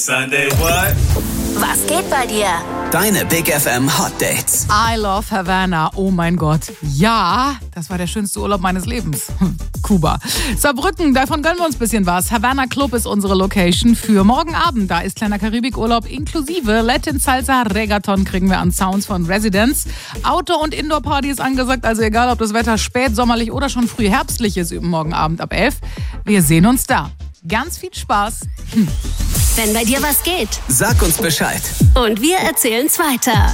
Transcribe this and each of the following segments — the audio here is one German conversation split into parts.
Sunday what? Was geht bei dir? Deine Big FM Hot Dates. I love Havana. Oh mein Gott. Ja, das war der schönste Urlaub meines Lebens. Kuba. Saarbrücken, davon gönnen wir uns ein bisschen was. Havana Club ist unsere Location für morgen Abend. Da ist kleiner Karibikurlaub inklusive Latin Salsa Reggaeton kriegen wir an Sounds von Residents. Outdoor- und Indoor-Party ist angesagt, also egal, ob das Wetter spät, sommerlich oder schon früh herbstlich ist, morgen Abend ab 11. Wir sehen uns da. Ganz viel Spaß. Wenn bei dir was geht. Sag uns Bescheid. Und wir erzählen's weiter.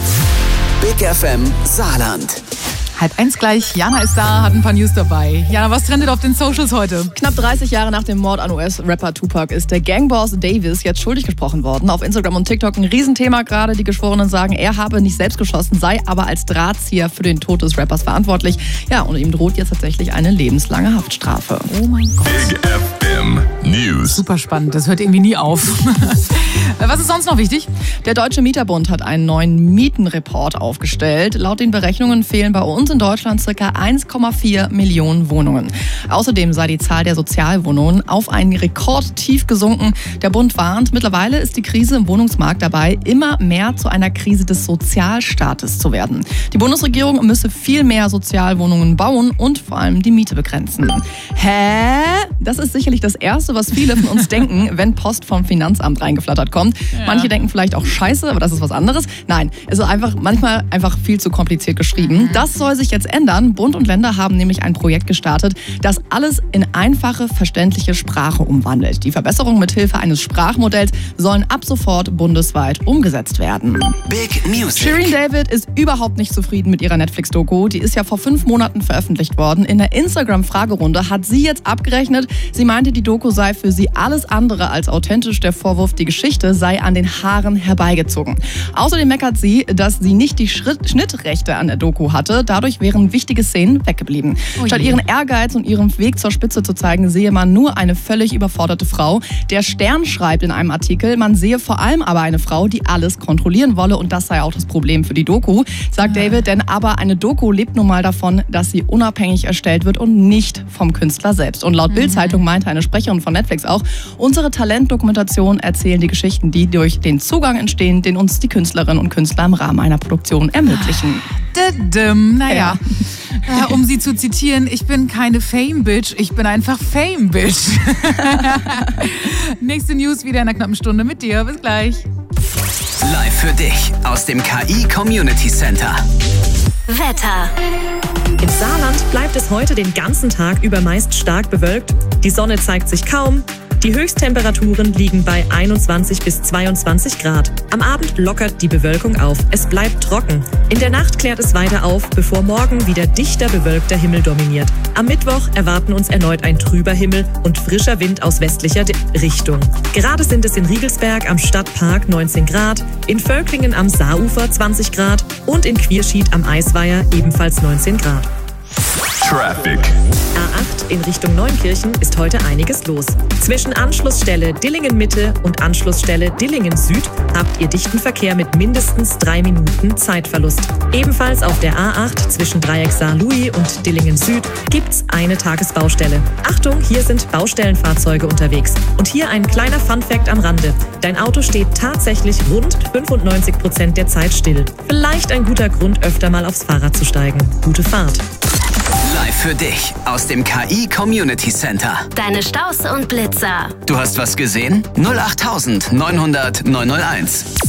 Big FM Saarland. 12:30 gleich. Jana ist da, hat ein paar News dabei. Jana, was trendet auf den Socials heute? Knapp 30 Jahre nach dem Mord an US-Rapper Tupac ist der Gangboss Davis jetzt schuldig gesprochen worden. Auf Instagram und TikTok ein Riesenthema gerade. Die Geschworenen sagen, er habe nicht selbst geschossen, sei aber als Drahtzieher für den Tod des Rappers verantwortlich. Ja, und ihm droht jetzt tatsächlich eine lebenslange Haftstrafe. Oh mein Gott. Big FM News. Super spannend, das hört irgendwie nie auf. Was ist sonst noch wichtig? Der Deutsche Mieterbund hat einen neuen Mietenreport aufgestellt. Laut den Berechnungen fehlen bei uns in Deutschland ca. 1,4 Millionen Wohnungen. Außerdem sei die Zahl der Sozialwohnungen auf einen Rekordtief gesunken. Der Bund warnt, mittlerweile ist die Krise im Wohnungsmarkt dabei, immer mehr zu einer Krise des Sozialstaates zu werden. Die Bundesregierung müsse viel mehr Sozialwohnungen bauen und vor allem die Miete begrenzen. Hä? Das ist sicherlich das Erste, was viele von uns denken, wenn Post vom Finanzamt reingeflattert kommt. Ja. Manche denken vielleicht auch Scheiße, aber das ist was anderes. Nein, es ist manchmal einfach viel zu kompliziert geschrieben. Das soll sich jetzt ändern. Bund und Länder haben nämlich ein Projekt gestartet, das alles in einfache, verständliche Sprache umwandelt. Die Verbesserungen mithilfe eines Sprachmodells sollen ab sofort bundesweit umgesetzt werden. Big Music. Shirin David ist überhaupt nicht zufrieden mit ihrer Netflix-Doku. Die ist ja vor 5 Monaten veröffentlicht worden. In der Instagram-Fragerunde hat sie jetzt abgerechnet. Sie meinte, die Doku sei für sie alles andere als authentisch. Der Vorwurf, die Geschichte sei an den Haaren herbeigezogen. Außerdem meckert sie, dass sie nicht die Schnittrechte an der Doku hatte. Dadurch wären wichtige Szenen weggeblieben. Statt ihren Ehrgeiz und ihren Weg zur Spitze zu zeigen, sehe man nur eine völlig überforderte Frau. Der Stern schreibt in einem Artikel, man sehe vor allem aber eine Frau, die alles kontrollieren wolle und das sei auch das Problem für die Doku, sagt David, denn aber eine Doku lebt nun mal davon, dass sie unabhängig erstellt wird und nicht vom Künstler selbst. Und laut Bild-Zeitung meinte eine Sprecherin von Netflix auch, unsere Talentdokumentationen erzählen die Geschichten, die durch den Zugang entstehen, den uns die Künstlerinnen und Künstler im Rahmen einer Produktion ermöglichen. Naja, um sie zu zitieren, ich bin keine Fame-Bitch, ich bin einfach Fame-Bitch. Nächste News wieder in einer knappen Stunde mit dir. Bis gleich. Live für dich aus dem KI Community Center. Wetter. Im Saarland bleibt es heute den ganzen Tag über meist stark bewölkt. Die Sonne zeigt sich kaum. Die Höchsttemperaturen liegen bei 21 bis 22 Grad. Am Abend lockert die Bewölkung auf. Es bleibt trocken. In der Nacht klärt es weiter auf, bevor morgen wieder dichter bewölkter Himmel dominiert. Am Mittwoch erwarten uns erneut ein trüber Himmel und frischer Wind aus westlicher Richtung. Gerade sind es in Riegelsberg am Stadtpark 19 Grad, in Völklingen am Saarufer 20 Grad und in Quierschied am Eisweiher ebenfalls 19 Grad. Traffic. A8 in Richtung Neunkirchen ist heute einiges los. Zwischen Anschlussstelle Dillingen-Mitte und Anschlussstelle Dillingen-Süd habt ihr dichten Verkehr mit mindestens 3 Minuten Zeitverlust. Ebenfalls auf der A8 zwischen Dreieck Saarlouis und Dillingen-Süd gibt's eine Tagesbaustelle. Achtung, hier sind Baustellenfahrzeuge unterwegs. Und hier ein kleiner Funfact am Rande. Dein Auto steht tatsächlich rund 95% der Zeit still. Vielleicht ein guter Grund, öfter mal aufs Fahrrad zu steigen. Gute Fahrt. Live für dich aus dem KI Community Center. Deine Staus und Blitzer. Du hast was gesehen? 08900 901.